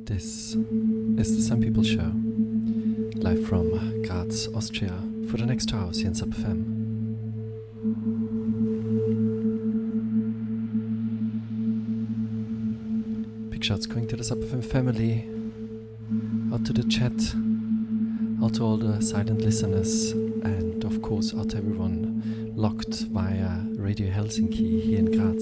This is the Some People Show, live from Graz, Austria, for the next hours here in Sub FM. Big shouts going to the Sub FM family, out to the chat, out to all the silent listeners, and of course out to everyone locked via Radio Helsinki here in Graz.